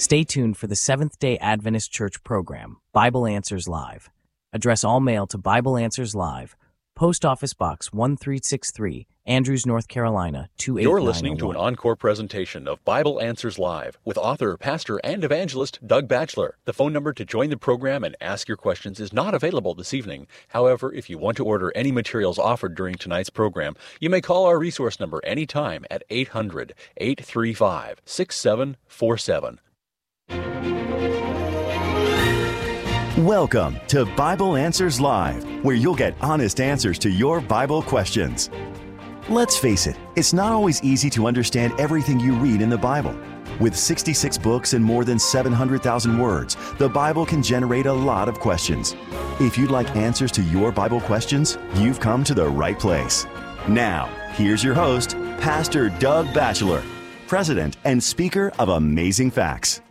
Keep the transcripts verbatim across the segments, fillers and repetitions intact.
Stay tuned for the Seventh-day Adventist Church program, Bible Answers Live. Address all mail to Bible Answers Live, Post Office Box one three six three, Andrews, North Carolina two eight nine oh one. You're listening to an encore presentation of Bible Answers Live with author, pastor, and evangelist Doug Batchelor. The phone number to join the program and ask your questions is not available this evening. However, if you want to order any materials offered during tonight's program, you may call our resource number anytime at eight hundred, eight three five, six seven four seven. Welcome to Bible Answers Live, where you'll get honest answers to your Bible questions. Let's face it, it's not always easy to understand everything you read in the Bible. With sixty-six books and more than seven hundred thousand words, the Bible can generate a lot of questions. If you'd like answers to your Bible questions, you've come to the right place. Now, here's your host, Pastor Doug Batchelor, President and Speaker of Amazing Facts.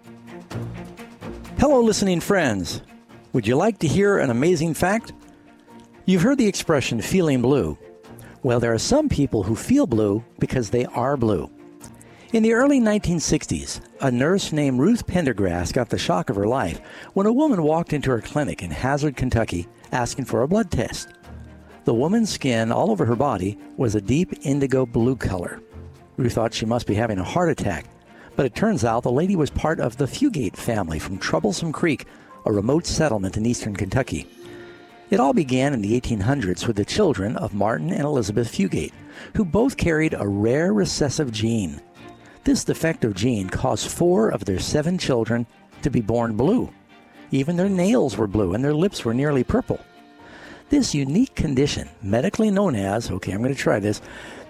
Hello, listening friends. Would you like to hear an amazing fact? You've heard the expression feeling blue. Well, there are some people who feel blue because they are blue. In the early nineteen sixties, a nurse named Ruth Pendergrass got the shock of her life when a woman walked into her clinic in Hazard, Kentucky, asking for a blood test. The woman's skin all over her body was a deep indigo blue color. Ruth thought she must be having a heart attack, but it turns out the lady was part of the Fugate family from Troublesome Creek, a remote settlement in eastern Kentucky. It all began in the eighteen hundreds with the children of Martin and Elizabeth Fugate, who both carried a rare recessive gene. This defective gene caused four of their seven children to be born blue. Even their nails were blue and their lips were nearly purple. This unique condition, medically known as, okay, I'm going to try this,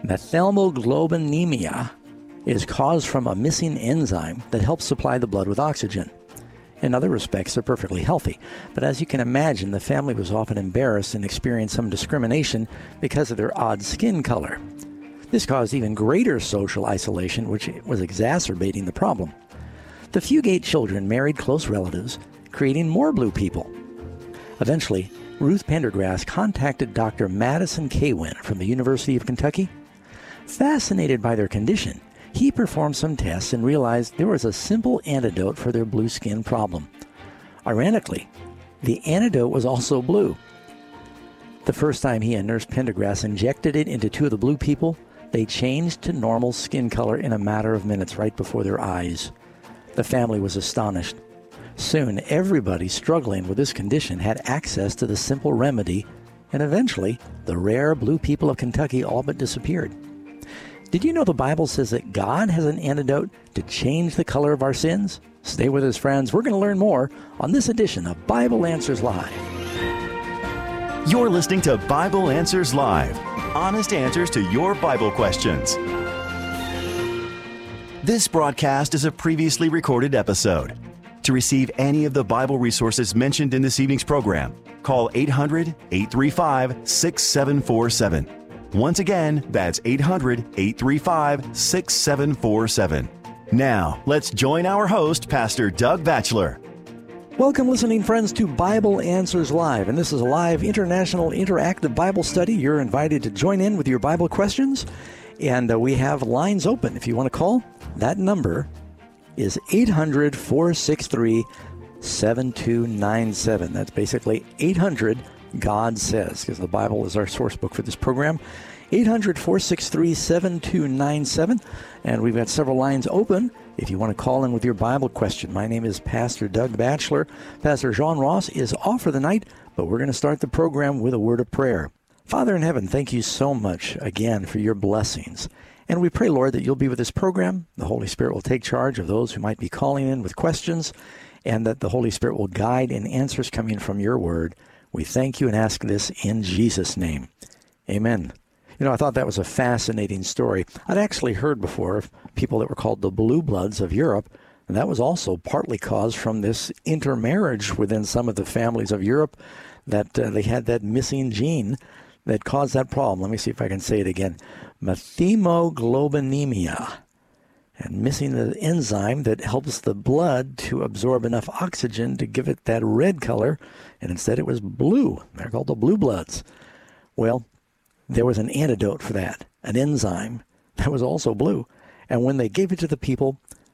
methylmoglobinemia, is caused from a missing enzyme that helps supply the blood with oxygen. In other respects, they're perfectly healthy. But as you can imagine, the family was often embarrassed and experienced some discrimination because of their odd skin color. This caused even greater social isolation, which was exacerbating the problem. The Fugate children married close relatives, creating more blue people. Eventually, Ruth Pendergrass contacted Doctor Madison Caywin from the University of Kentucky. Fascinated by their condition, he performed some tests and realized there was a simple antidote for their blue skin problem. Ironically, the antidote was also blue. The first time he and Nurse Pendergrass injected it into two of the blue people, they changed to normal skin color in a matter of minutes right before their eyes. The family was astonished. Soon, everybody struggling with this condition had access to the simple remedy, and eventually, the rare blue people of Kentucky all but disappeared. Did you know the Bible says that God has an antidote to change the color of our sins? Stay with us, friends. We're going to learn more on this edition of Bible Answers Live. You're listening to Bible Answers Live, honest answers to your Bible questions. This broadcast is a previously recorded episode. To receive any of the Bible resources mentioned in this evening's program, call eight hundred, eight three five, six seven four seven. Once again, that's eight hundred, eight three five, six seven four seven. Now, let's join our host, Pastor Doug Batchelor. Welcome, listening friends, to Bible Answers Live, and this is a live international interactive Bible study. You're invited to join in with your Bible questions, and uh, we have lines open. If you want to call, that number is eight hundred, four six three, seven two nine seven. That's basically eight hundred, God Says, because the Bible is our source book for this program. eight hundred, four six three, seven two nine seven. And we've got several lines open if you want to call in with your Bible question. My name is Pastor Doug Batchelor. Pastor John Ross is off for the night, but we're going to start the program with a word of prayer. Father in heaven, thank you so much again for your blessings. And we pray, Lord, that you'll be with this program. The Holy Spirit will take charge of those who might be calling in with questions, and that the Holy Spirit will guide in answers coming from your word. We thank you and ask this in Jesus' name. Amen. You know, I thought that was a fascinating story. I'd actually heard before of people that were called the Blue Bloods of Europe, and that was also partly caused from this intermarriage within some of the families of Europe, that uh, they had that missing gene that caused that problem. Let me see if I can say it again. Methylmoglobinemia. And missing the enzyme that helps the blood to absorb enough oxygen to give it that red color, and instead it was blue. They're called the Blue Bloods. Well, there was an antidote for that, an enzyme that was also blue. And when they gave it to the people,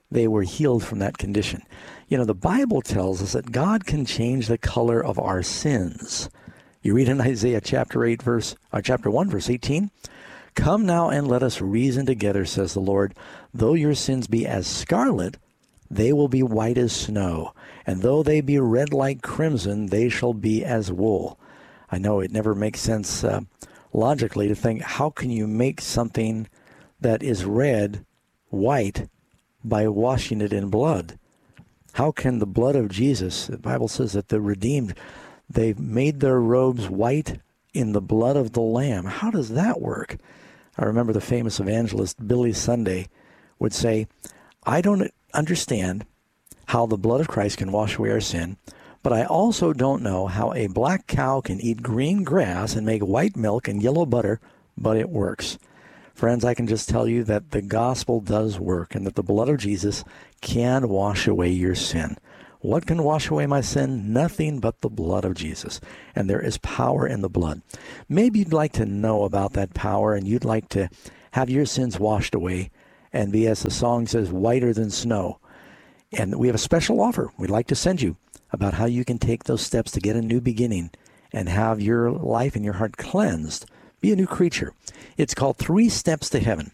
they were healed from that condition. You know, the Bible tells us that God can change the color of our sins. You read in Isaiah chapter eight, verse, or chapter one, verse eighteen. Come now and let us reason together, says the Lord. Though your sins be as scarlet, they will be white as snow. And though they be red like crimson, they shall be as wool. I know it never makes sense uh, logically to think, how can you make something that is red white by washing it in blood? How can the blood of Jesus, the Bible says that the redeemed, they made their robes white in the blood of the Lamb. How does that work? I remember the famous evangelist Billy Sunday would say, I don't understand how the blood of Christ can wash away our sin, but I also don't know how a black cow can eat green grass and make white milk and yellow butter, but it works. Friends, I can just tell you that the gospel does work and that the blood of Jesus can wash away your sin. What can wash away my sin? Nothing but the blood of Jesus. And there is power in the blood. Maybe you'd like to know about that power and you'd like to have your sins washed away and be, as the song says, whiter than snow. And we have a special offer we'd like to send you about how you can take those steps to get a new beginning and have your life and your heart cleansed. Be a new creature. It's called Three Steps to Heaven.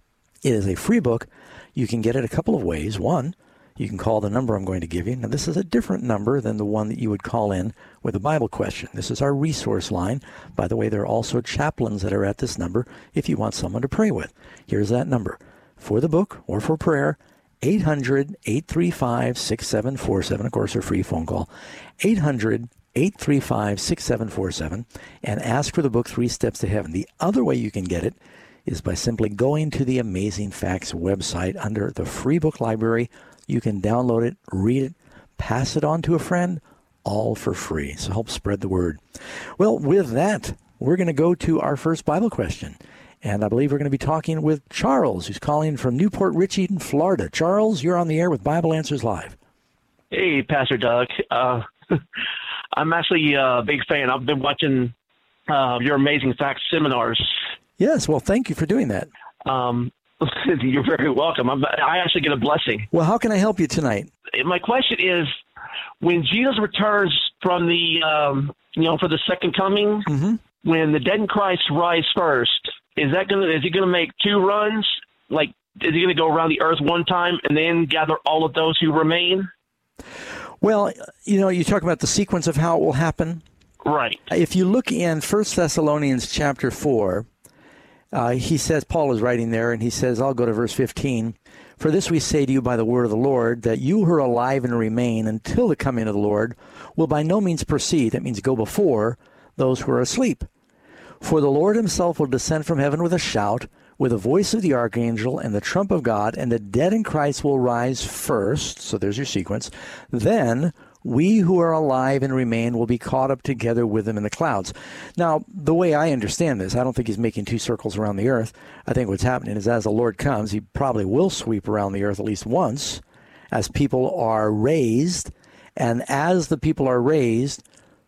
It is a free book. You can get it a couple of ways. One, you can call the number I'm going to give you. Now, this is a different number than the one that you would call in with a Bible question. This is our resource line. By the way, there are also chaplains that are at this number if you want someone to pray with. Here's that number. For the book or for prayer, eight hundred, eight three five, six seven four seven. Of course, a free phone call. eight hundred, eight three five, six seven four seven. And ask for the book, Three Steps to Heaven. The other way you can get it is by simply going to the Amazing Facts website under the free book library. You can download it, read it, pass it on to a friend, all for free. So help spread the word. Well, with that, we're going to go to our first Bible question. And I believe we're going to be talking with Charles, who's calling from Newport Richey in Florida. Charles, you're on the air with Bible Answers Live. Hey, Pastor Doug. Uh, I'm actually a big fan. I've been watching uh, your Amazing Facts seminars. Yes, well, thank you for doing that. Um, you're very welcome. I'm, I actually get a blessing. Well, how can I help you tonight? My question is, when Jesus returns from the, um, you know, for the second coming, mm-hmm. when the dead in Christ rise first, is that gonna? Is he going to make two runs? Like, is he going to go around the earth one time and then gather all of those who remain? Well, you know, you talk about the sequence of how it will happen. Right. If you look in First Thessalonians chapter four, uh, he says, Paul is writing there, and he says, I'll go to verse fifteen. For this we say to you by the word of the Lord, that you who are alive and remain until the coming of the Lord will by no means precede, that means go before, those who are asleep. For the Lord himself will descend from heaven with a shout, with the voice of the archangel and the trump of God, and the dead in Christ will rise first. So there's your sequence. Then we who are alive and remain will be caught up together with them in the clouds. Now, the way I understand this, I don't think he's making two circles around the earth. I think what's happening is as the Lord comes, he probably will sweep around the earth at least once as people are raised. And as the people are raised,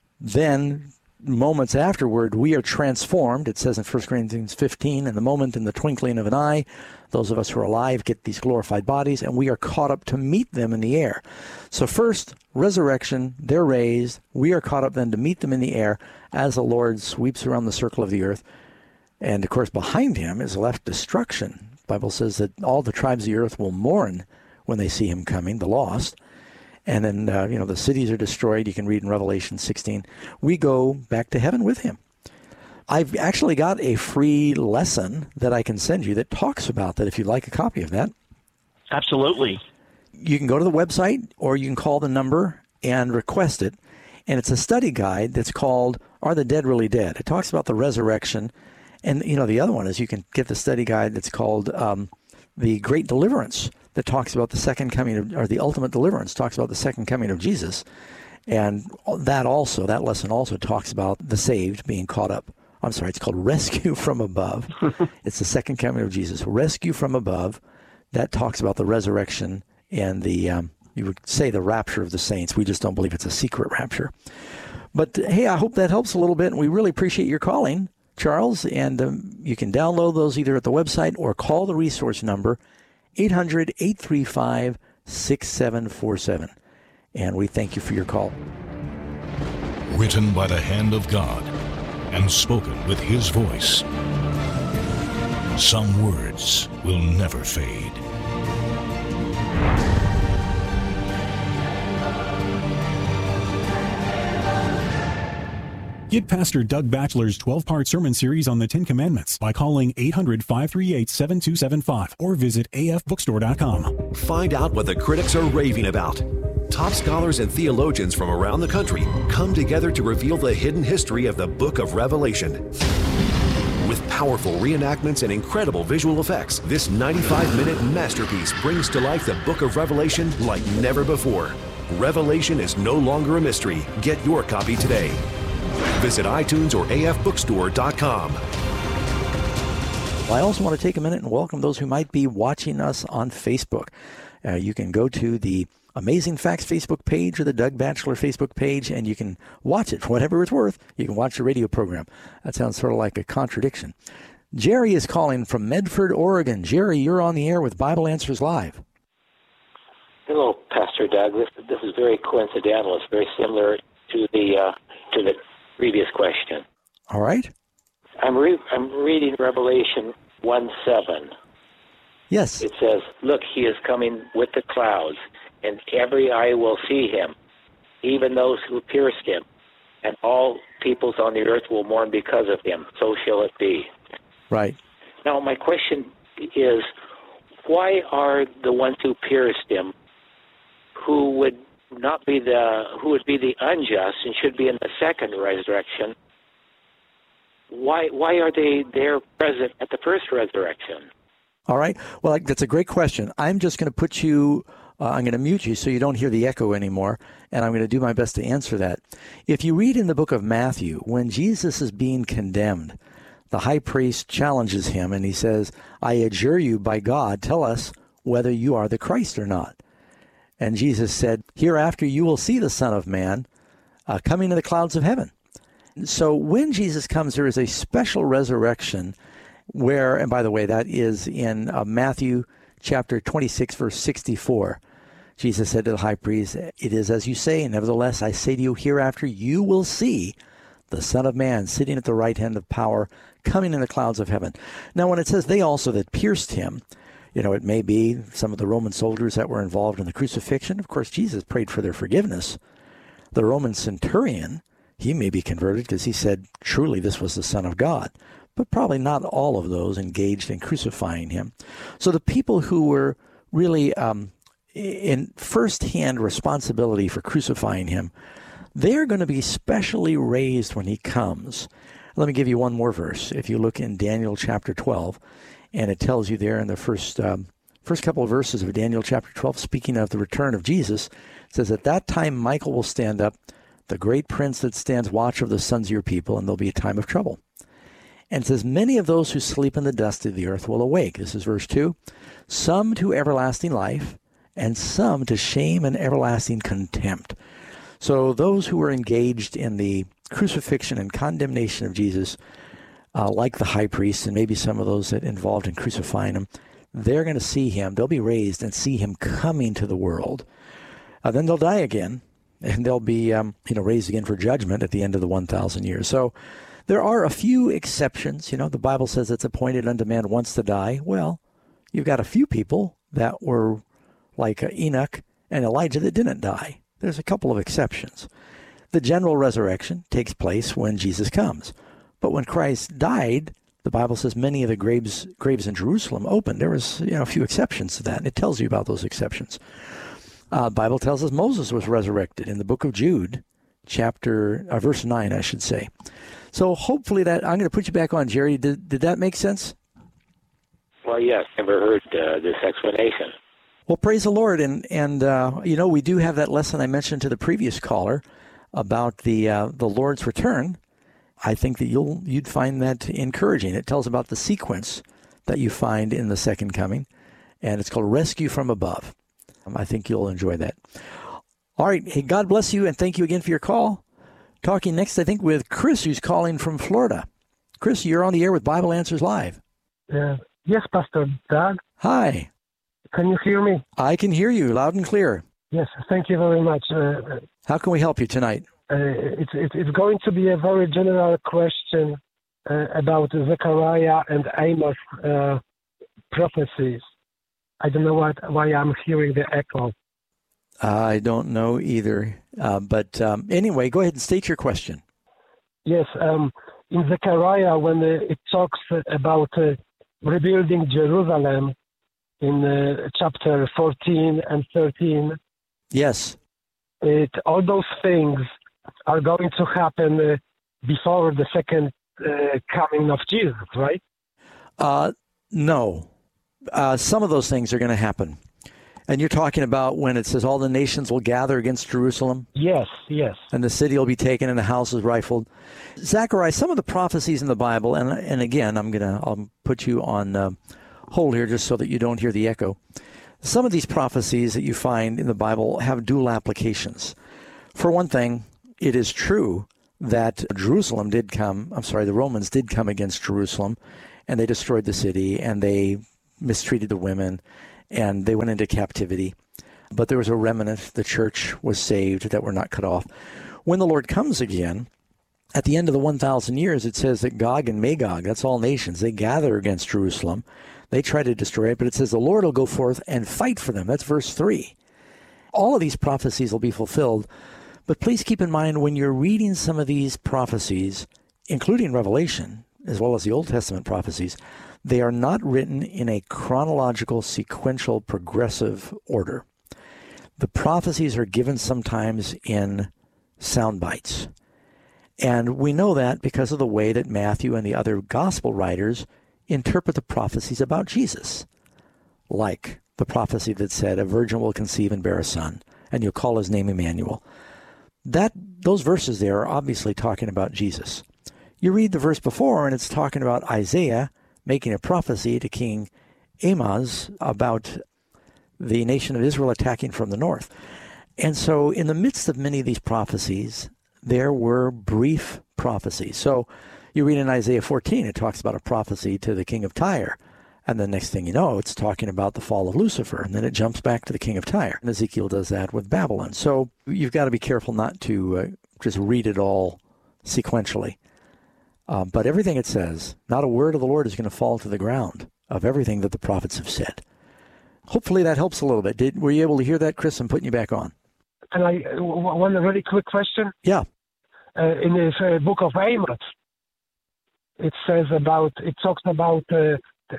then moments afterward, we are transformed. It says in First Corinthians fifteen, in the moment, in the twinkling of an eye, those of us who are alive get these glorified bodies, and we are caught up to meet them in the air. So first, resurrection, they're raised. We are caught up then to meet them in the air as the Lord sweeps around the circle of the earth. And, of course, behind him is left destruction. The Bible says that all the tribes of the earth will mourn when they see him coming, the lost. And then, uh, you know, the cities are destroyed. You can read in Revelation sixteen. We go back to heaven with him. I've actually got a free lesson that I can send you that talks about that if you'd like a copy of that. Absolutely. You can go to the website or you can call the number and request it. And it's a study guide that's called Are the Dead Really Dead? It talks about the resurrection. And, you know, the other one is you can get the study guide that's called um, The Great Deliverance, that talks about the second coming of, or the ultimate deliverance, talks about the second coming of Jesus. And that also, that lesson also talks about the saved being caught up. I'm sorry, it's called Rescue from Above. It's the second coming of Jesus. Rescue from Above. That talks about the resurrection and the, um, you would say the rapture of the saints. We just don't believe it's a secret rapture. But, hey, I hope that helps a little bit, and we really appreciate your calling, Charles. And um, you can download those either at the website or call the resource number, eight hundred, eight three five, six seven four seven. And we thank you for your call. Written by the hand of God and spoken with His voice. Some words will never fade. Get Pastor Doug Batchelor's twelve-part sermon series on the Ten Commandments by calling eight hundred, five three eight, seven two seven five or visit a f bookstore dot com. Find out what the critics are raving about. Top scholars and theologians from around the country come together to reveal the hidden history of the book of Revelation. With powerful reenactments and incredible visual effects, this ninety-five minute masterpiece brings to life the book of Revelation like never before. Revelation is no longer a mystery. Get your copy today. Visit iTunes or a f bookstore dot com. I also want to take a minute and welcome those who might be watching us on Facebook. Uh, you can go to the Amazing Facts Facebook page or the Doug Batchelor Facebook page, and you can watch it for whatever it's worth. You can watch the radio program. That sounds sort of like a contradiction. Jerry is calling from Medford, Oregon. Jerry, you're on the air with Bible Answers Live. Hello, Pastor Doug. This, this is very coincidental. It's very similar to the uh, to the previous question. All right. I'm re- I'm reading Revelation one seven. Yes. It says, "Look, he is coming with the clouds, and every eye will see him, even those who pierced him, and all peoples on the earth will mourn because of him. So shall it be." Right. Now, my question is, why are the ones who pierced him, who would not be the who would be the unjust and should be in the second resurrection, why why are they there present at the first resurrection? All right. Well, that's a great question. I'm just going to put you, uh, I'm going to mute you so you don't hear the echo anymore, and I'm going to do my best to answer that. If you read in the book of Matthew, when Jesus is being condemned, the high priest challenges him, and he says, "I adjure you by God, tell us whether you are the Christ or not." And Jesus said, "Hereafter you will see the Son of Man uh, coming in the clouds of heaven." So when Jesus comes, there is a special resurrection where, and by the way, that is in uh, Matthew chapter twenty-six, verse sixty-four. Jesus said to the high priest, "It is as you say, nevertheless I say to you, hereafter you will see the Son of Man sitting at the right hand of power, coming in the clouds of heaven." Now, when it says they also that pierced him, you know, it may be some of the Roman soldiers that were involved in the crucifixion. Of course, Jesus prayed for their forgiveness. The Roman centurion, he may be converted because he said, truly, this was the Son of God. But probably not all of those engaged in crucifying him. So the people who were really um, in first-hand responsibility for crucifying him, they're going to be specially raised when he comes. Let me give you one more verse. If you look in Daniel chapter twelve, and it tells you there in the first um, first couple of verses of Daniel chapter twelve, speaking of the return of Jesus, it says, "At that time Michael will stand up, the great prince that stands watch over the sons of your people, and there'll be a time of trouble." And it says, "Many of those who sleep in the dust of the earth will awake." This is verse two. "Some to everlasting life, and some to shame and everlasting contempt." So those who were engaged in the crucifixion and condemnation of Jesus, uh, like the high priest and maybe some of those that involved in crucifying him, they're going to see him. They'll be raised and see him coming to the world. Uh, then they'll die again, and they'll be um, you know, raised again for judgment at the end of the one thousand years. So there are a few exceptions. You know, the Bible says it's appointed unto man once to die. Well, you've got a few people that were like Enoch and Elijah that didn't die. There's a couple of exceptions. The general resurrection takes place when Jesus comes. But when Christ died, the Bible says many of the graves graves in Jerusalem opened. There was you know a few exceptions to that, and it tells you about those exceptions. Uh, the Bible tells us Moses was resurrected in the book of Jude, chapter uh, verse nine, I should say. So hopefully that, I'm going to put you back on, Jerry. Did, did that make sense? Well, yes, never heard uh, this explanation. Well, praise the Lord. And, and uh, you know, we do have that lesson I mentioned to the previous caller about the uh, the Lord's return. I think that you'll, you'd find that encouraging. It tells about the sequence that you find in the second coming, and it's called Rescue from Above. Um, I think you'll enjoy that. All right. Hey, God bless you, and thank you again for your call. Talking next, I think, with Chris, who's calling from Florida. Chris, you're on the air with Bible Answers Live. Uh, yes, Pastor Doug. Hi. Can you hear me? I can hear you loud and clear. Yes, thank you very much. Uh, How can we help you tonight? uh, it's, it's it's going to be a very general question uh, about Zechariah and Amos uh, prophecies. I don't know what, why I'm hearing the echo. I don't know either. Uh, but um, anyway, go ahead and state your question. Yes, um, in Zechariah, when uh, it talks about uh, rebuilding Jerusalem in uh, chapter fourteen and thirteen, yes, it, all those things are going to happen uh, before the second uh, coming of Jesus, right? Uh, no. Uh, some of those things are going to happen. And you're talking about when it says all the nations will gather against Jerusalem? Yes, yes. And the city will be taken and the houses rifled. Zechariah, some of the prophecies in the Bible, and and again, I'm going to I'll put you on uh, hold here just so that you don't hear the echo. Some of these prophecies that you find in the Bible have dual applications. For one thing, it is true that Jerusalem did come, I'm sorry, the Romans did come against Jerusalem, and they destroyed the city, and they mistreated the women, and they went into captivity. But there was a remnant, the church was saved, that were not cut off. When the Lord comes again, at the end of the one thousand years, it says that Gog and Magog, that's all nations, they gather against Jerusalem. They try to destroy it, but it says the Lord will go forth and fight for them. That's verse three. All of these prophecies will be fulfilled. But please keep in mind, when you're reading some of these prophecies, including Revelation, as well as the Old Testament prophecies, they are not written in a chronological, sequential, progressive order. The prophecies are given sometimes in sound bites. And we know that because of the way that Matthew and the other gospel writers interpret the prophecies about Jesus. Like the prophecy that said, a virgin will conceive and bear a son, and you'll call his name Emmanuel. That, those verses there are obviously talking about Jesus. You read the verse before, and it's talking about Isaiah making a prophecy to King Ahaz about the nation of Israel attacking from the north. And so in the midst of many of these prophecies, there were brief prophecies. So you read in Isaiah fourteen, it talks about a prophecy to the king of Tyre. And the next thing you know, it's talking about the fall of Lucifer. And then it jumps back to the king of Tyre. And Ezekiel does that with Babylon. So you've got to be careful not to uh, just read it all sequentially. Uh, but everything it says, not a word of the Lord is going to fall to the ground of everything that the prophets have said. Hopefully that helps a little bit. Did Were you able to hear that, Chris? I'm putting you back on. And I uh, one really quick question. Yeah. Uh, in this uh, book of Amos, it says about, it talks about uh,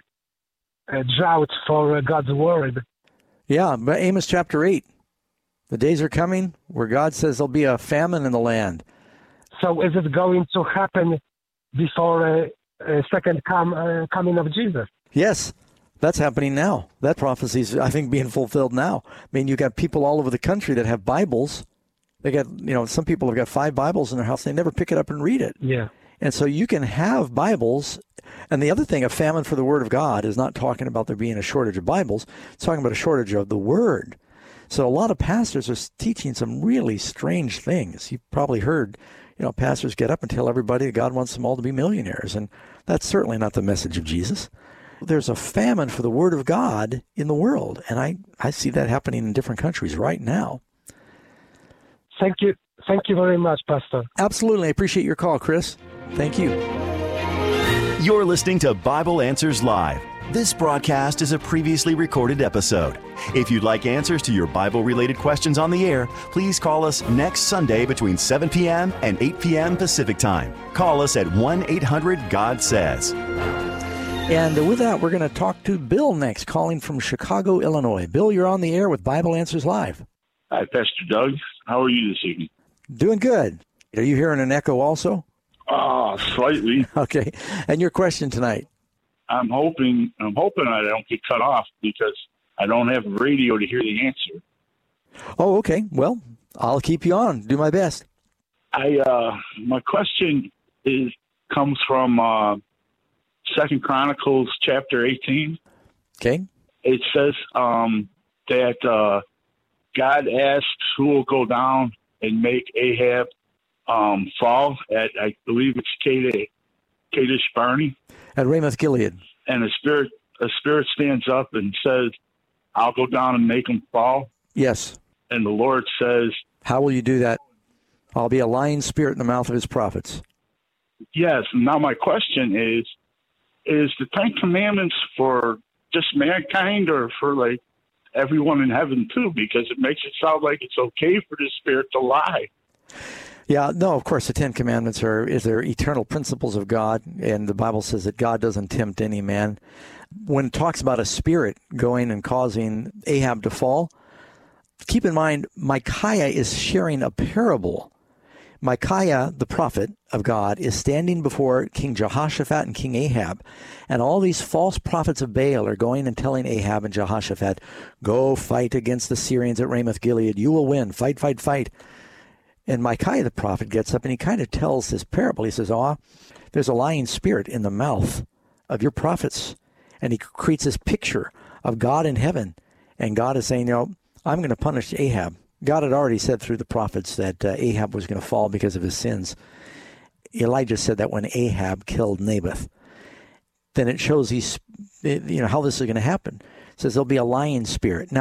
a drought for uh, God's word. Yeah, but Amos chapter eight. The days are coming where God says there'll be a famine in the land. So is it going to happen before a uh, second com- uh, coming of Jesus? Yes, that's happening now. That prophecy is, I think, being fulfilled now. I mean, you got people all over the country that have Bibles. They got, you know, some people have got five Bibles in their house. They never pick it up and read it. Yeah. And so you can have Bibles. And the other thing, a famine for the Word of God is not talking about there being a shortage of Bibles. It's talking about a shortage of the Word. So a lot of pastors are teaching some really strange things. You've probably heard, you know, pastors get up and tell everybody that God wants them all to be millionaires. And that's certainly not the message of Jesus. There's a famine for the Word of God in the world. And I, I see that happening in different countries right now. Thank you. Thank you very much, Pastor. Absolutely. I appreciate your call, Chris. Thank you. You're listening to Bible Answers Live. This broadcast is a previously recorded episode. If you'd like answers to your Bible-related questions on the air, please call us next Sunday between seven p.m. and eight p.m. Pacific Time. Call us at one eight hundred God says. And with that, we're going to talk to Bill next, calling from Chicago, Illinois. Bill, you're on the air with Bible Answers Live. Hi, Pastor Doug. How are you this evening? Doing good. Are you hearing an echo also? Ah, uh, slightly. Okay. And your question tonight? I'm hoping I'm hoping I don't get cut off because I don't have radio to hear the answer. Oh, okay. Well, I'll keep you on. Do my best. I uh, my question is comes from uh, Second Chronicles chapter eighteen. Okay. It says um, that uh, God asks who will go down and make Ahab um, fall at, I believe it's Kadesh, Kadesh Barnea. At Ramoth Gilead. And a spirit, a spirit stands up and says, I'll go down and make them fall. Yes. And the Lord says, how will you do that? I'll be a lying spirit in the mouth of his prophets. Yes. Now my question is, is the Ten Commandments for just mankind or for like everyone in heaven too? Because it makes it sound like it's okay for the spirit to lie. Yeah, no, of course the Ten Commandments are is they're eternal principles of God, and the Bible says that God doesn't tempt any man. When it talks about a spirit going and causing Ahab to fall, keep in mind Micaiah is sharing a parable. Micaiah, the prophet of God, is standing before King Jehoshaphat and King Ahab, and all these false prophets of Baal are going and telling Ahab and Jehoshaphat, go fight against the Syrians at Ramoth-Gilead. You will win. Fight, fight, fight. And Micaiah the prophet gets up and he kind of tells this parable. He says, oh, there's a lying spirit in the mouth of your prophets. And he creates this picture of God in heaven. And God is saying, you know, I'm going to punish Ahab. God had already said through the prophets that uh, Ahab was going to fall because of his sins. Elijah said that when Ahab killed Naboth. Then it shows he's, you know, how this is going to happen. It says there'll be a lying spirit. Now,